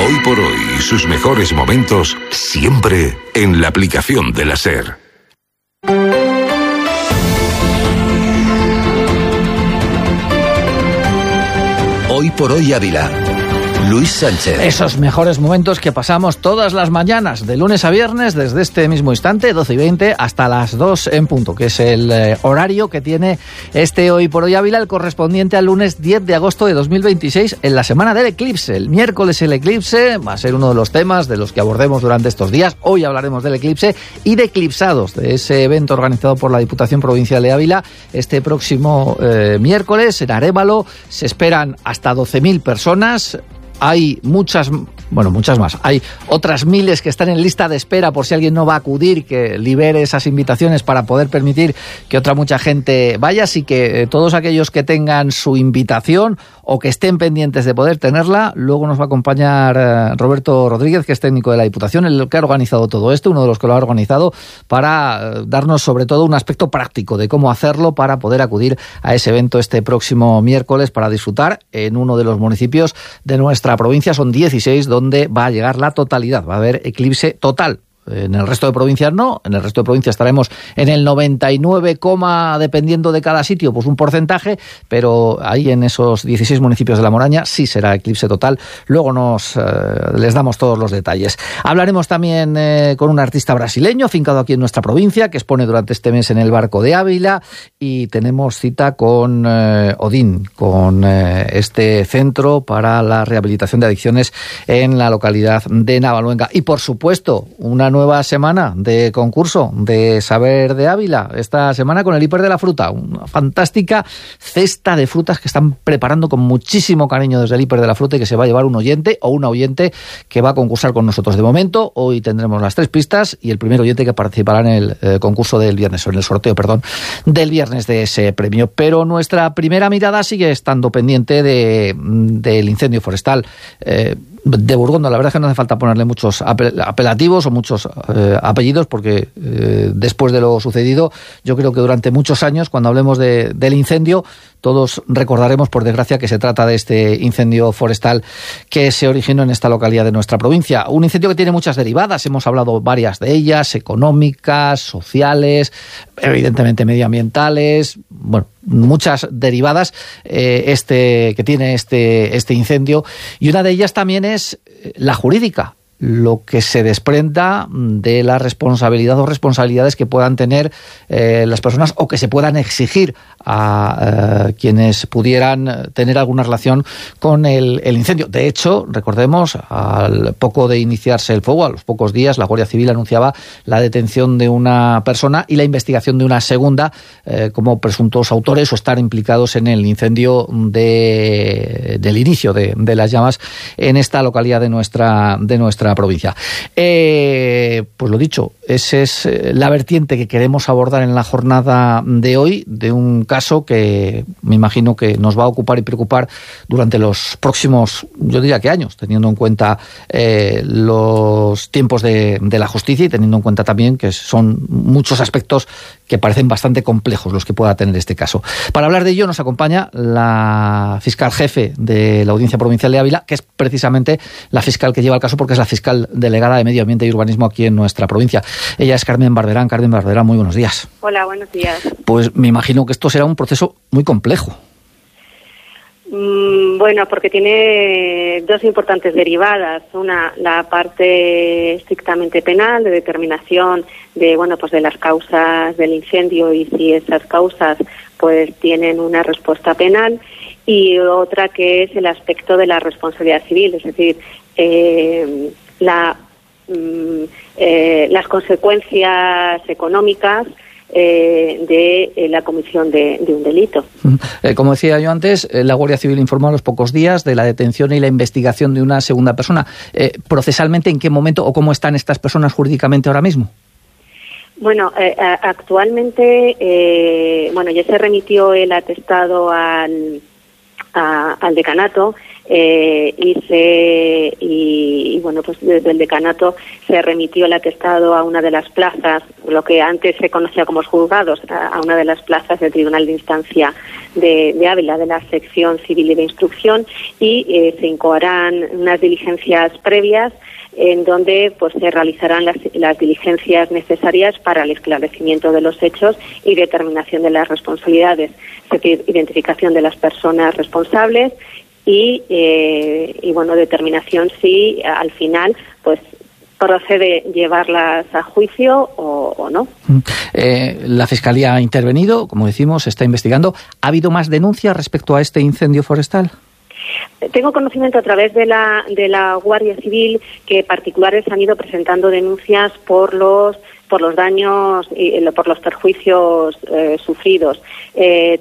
Hoy por hoy y sus mejores momentos siempre en la aplicación de la SER. Hoy por hoy Ávila. Luis Sánchez. Esos mejores momentos que pasamos todas las mañanas, de lunes a viernes, desde este mismo instante, 12:20, hasta las 2 en punto, que es el horario que tiene este Hoy por Hoy Ávila, el correspondiente al lunes 10 de agosto de 2026, en la semana del eclipse. El miércoles el eclipse va a ser uno de los temas de los que abordemos durante estos días. Hoy hablaremos del eclipse y de eclipsados, de ese evento organizado por la Diputación Provincial de Ávila este próximo miércoles en Arévalo. Se esperan hasta 12.000 personas. Hay muchas más. Hay otras miles que están en lista de espera por si alguien no va a acudir, que libere esas invitaciones para poder permitir que otra mucha gente vaya. Así que todos aquellos que tengan su invitación o que estén pendientes de poder tenerla, luego nos va a acompañar Roberto Rodríguez, que es técnico de la Diputación, el que ha organizado todo esto, uno de los que lo ha organizado, para darnos sobre todo un aspecto práctico de cómo hacerlo para poder acudir a ese evento este próximo miércoles para disfrutar en uno de los municipios de nuestra provincia. Son 16 donde va a llegar la totalidad, va a haber eclipse total. En el resto de provincias no, en el resto de provincias estaremos en el 99, dependiendo de cada sitio, pues un porcentaje, pero ahí en esos 16 municipios de la Moraña sí será eclipse total. Luego les damos todos los detalles. Hablaremos también con un artista brasileño afincado aquí en nuestra provincia, que expone durante este mes en el Barco de Ávila, y tenemos cita con Odín, con este centro para la rehabilitación de adicciones en la localidad de Navaluenga. Y por supuesto, una nueva semana de concurso de Saber de Ávila, esta semana con el Hiper de la Fruta, una fantástica cesta de frutas que están preparando con muchísimo cariño desde el Hiper de la Fruta y que se va a llevar un oyente o una oyente que va a concursar con nosotros. De momento, hoy tendremos las 3 pistas y el primer oyente que participará en el concurso del viernes, o en el sorteo, del viernes de ese premio. Pero nuestra primera mirada sigue estando pendiente del incendio forestal de Burgondo. La verdad es que no hace falta ponerle muchos apelativos o muchos apellidos, porque después de lo sucedido, yo creo que durante muchos años, cuando hablemos del incendio, todos recordaremos, por desgracia, que se trata de este incendio forestal que se originó en esta localidad de nuestra provincia. Un incendio que tiene muchas derivadas, hemos hablado varias de ellas, económicas, sociales, evidentemente medioambientales, muchas derivadas que tiene este incendio, y una de ellas también es la jurídica, lo que se desprenda de la responsabilidad o responsabilidades que puedan tener las personas o que se puedan exigir a quienes pudieran tener alguna relación con el incendio. De hecho, recordemos, al poco de iniciarse el fuego, a los pocos días, la Guardia Civil anunciaba la detención de una persona y la investigación de una segunda como presuntos autores o estar implicados en el incendio del inicio de las llamas en esta localidad de nuestra provincia. Pues lo dicho, esa es la vertiente que queremos abordar en la jornada de hoy, de un caso que me imagino que nos va a ocupar y preocupar durante los próximos, yo diría que años, teniendo en cuenta los tiempos de la justicia y teniendo en cuenta también que son muchos aspectos que parecen bastante complejos los que pueda tener este caso. Para hablar de ello nos acompaña la fiscal jefe de la Audiencia Provincial de Ávila, que es precisamente la fiscal que lleva el caso porque es la fiscal delegada de Medio Ambiente y Urbanismo aquí en nuestra provincia. Ella es Carmen Barberán. Carmen Barberán, muy buenos días. Hola, buenos días. Pues me imagino que esto será un proceso muy complejo. Bueno, porque tiene dos importantes derivadas. Una, la parte estrictamente penal, de determinación de las causas del incendio y si esas causas pues tienen una respuesta penal, y otra que es el aspecto de la responsabilidad civil, es decir, las consecuencias económicas de la comisión de un delito. Como decía yo antes, la Guardia Civil informó a los pocos días de la detención y la investigación de una segunda persona. ¿Procesalmente en qué momento o cómo están estas personas jurídicamente ahora mismo? Bueno, actualmente ya se remitió el atestado al decanato. y bueno, pues desde el decanato se remitió el atestado a una de las plazas, lo que antes se conocía como los juzgados, a una de las plazas del Tribunal de Instancia de Ávila, de la sección civil y de instrucción, y se incoarán unas diligencias previas en donde pues se realizarán las diligencias necesarias para el esclarecimiento de los hechos y determinación de las responsabilidades, es decir, identificación de las personas responsables y bueno, determinación si al final pues procede llevarlas a juicio o no. La Fiscalía ha intervenido, como decimos, está investigando. ¿Ha habido más denuncias respecto a este incendio forestal? Tengo conocimiento a través de la Guardia Civil que particulares han ido presentando denuncias por los daños y por los perjuicios sufridos.